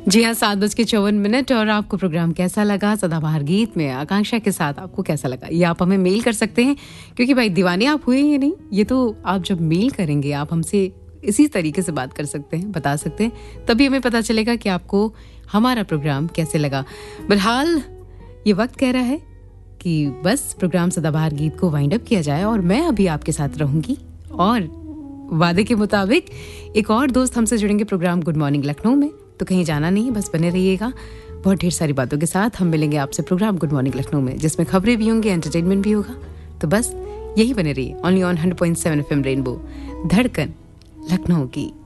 जी हाँ, 7:54 और आपको प्रोग्राम कैसा लगा सदाबहार गीत में आकांक्षा के साथ आपको कैसा लगा ये आप हमें मेल कर सकते हैं, क्योंकि भाई दीवाने आप हुए या नहीं ये तो आप जब मेल करेंगे आप हमसे इसी तरीके से बात कर सकते हैं, बता सकते हैं, तभी हमें पता चलेगा कि आपको हमारा प्रोग्राम कैसे लगा। बहरहाल ये वक्त कह रहा है कि बस प्रोग्राम सदाबहार गीत को वाइंड अप किया जाए और मैं अभी आपके साथ रहूंगी और वादे के मुताबिक एक और दोस्त हमसे जुड़ेंगे प्रोग्राम गुड मॉर्निंग लखनऊ में, तो कहीं जाना नहीं, बस बने रहिएगा। बहुत ढेर सारी बातों के साथ हम मिलेंगे आपसे प्रोग्राम गुड मॉर्निंग लखनऊ में, जिसमें खबरें भी होंगी, एंटरटेनमेंट भी होगा। तो बस यही बने रहिए, ओनली ऑन 100.7 FM रेनबो, धड़कन लखनऊ की।